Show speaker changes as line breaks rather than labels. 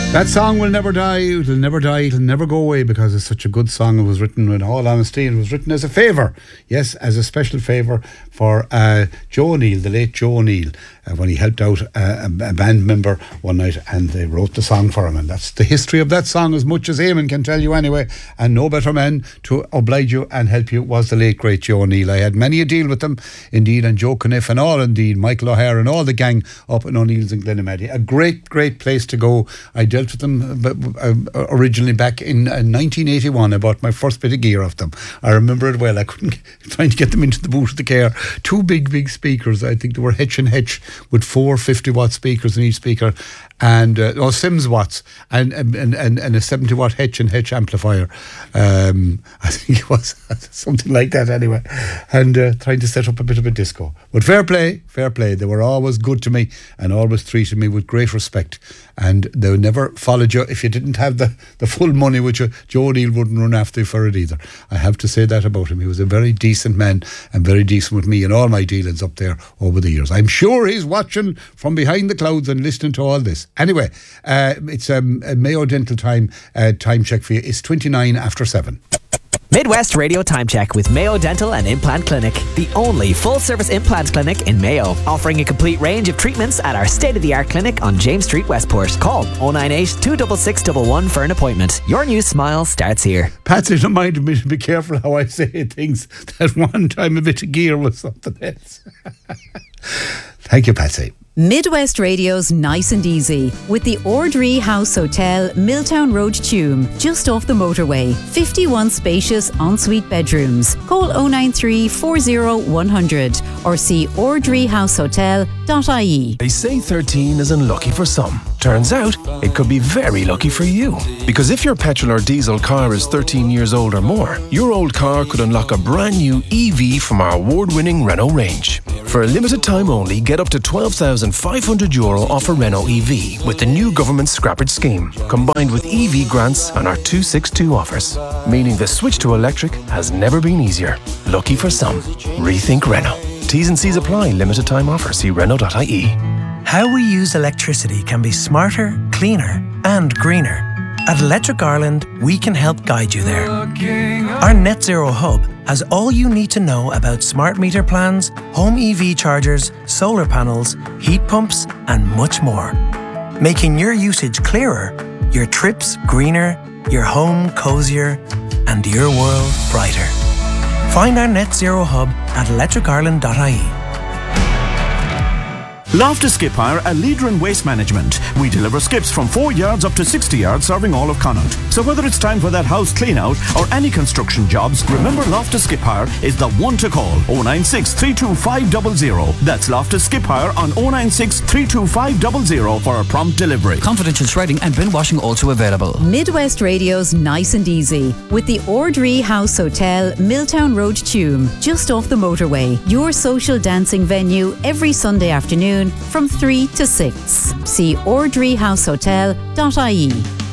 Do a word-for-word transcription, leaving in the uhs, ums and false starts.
That song will never die, it'll never die, it'll never go away because it's such a good song. It was written, in all honesty, it was written as a favour. Yes, as a special favour for uh, Joe O'Neill, the late Joe O'Neill, uh, when he helped out uh, a, a band member one night and they wrote the song for him. And that's the history of that song, as much as Eamon can tell you anyway. And no better man to oblige you and help you was the late great Joe O'Neill. I had many a deal with them, indeed, and Joe Cuniff and all, indeed, Michael O'Hare and all the gang up in O'Neill's in Glenamaddy. A great, great place to go. I dealt with them uh, originally back in uh, nineteen eighty-one. I bought my first bit of gear off them. I remember it well. I couldn't get, trying to get them into the boot of the car. Two big, big speakers. I think they were H and H with four fifty watt speakers in each speaker, and uh, or Sims watts, and and, and and a seventy watt H and H amplifier. Um, I think it was something like that anyway. And uh, trying to set up a bit of a disco. But fair play, fair play. They were always good to me and always treated me with great respect. And they never followed you if you didn't have the, the full money, which you, Joe O'Neill wouldn't run after you for it either. I have to say that about him. He was a very decent man and very decent with me in all my dealings up there over the years. I'm sure he's watching from behind the clouds and listening to all this. Anyway, uh, it's um, a Mayo Dental time uh, time check for you. It's twenty-nine after seven.
Midwest Radio Time Check with Mayo Dental and Implant Clinic, the only full-service implant clinic in Mayo, offering a complete range of treatments at our state-of-the-art clinic on James Street, Westport. Call oh nine eight, two six six one one for an appointment. Your new smile starts here.
Patsy reminded me to be careful how I say things. That one time a bit of gear was something else. Thank you, Patsy.
Midwest Radio's Nice and Easy with the Ordree House Hotel, Milltown Road, Tuam, just off the motorway. fifty-one spacious ensuite bedrooms. Call oh nine three, four oh, one hundred or see ordree house hotel dot I E.
They say thirteen is unlucky for some. Turns out it could be very lucky for you. Because if your petrol or diesel car is thirteen years old or more, your old car could unlock a brand new E V from our award-winning Renault range. For a limited time only, get up to twelve thousand five hundred euro off a Renault E V with the new government scrappage scheme, combined with E V grants and our two sixty-two offers. Meaning the switch to electric has never been easier. Lucky for some. Rethink Renault. T's and C's apply. Limited time offer. See Renault dot I E.
How we use electricity can be smarter, cleaner and greener. At Electric Ireland, we can help guide you there. Our Net Zero Hub has all you need to know about smart meter plans, home E V chargers, solar panels, heat pumps and much more. Making your usage clearer, your trips greener, your home cozier and your world brighter. Find our Net Zero Hub at electric ireland dot I E.
Loftus Skip Hire, a leader in waste management. We deliver skips from four yards up to sixty yards, serving all of Connaught. So whether it's time for that house clean out or any construction jobs, remember Loftus Skip Hire is the one to call. oh nine six, three two five zero zero. That's Loftus Skip Hire on oh nine six, three two five zero zero for a prompt delivery.
Confidential shredding and bin washing also available.
Midwest Radio's Nice and Easy with the Ordree House Hotel, Milltown Road, Tuam, just off the motorway. Your social dancing venue every Sunday afternoon from three to six. See ordree house hotel dot I E.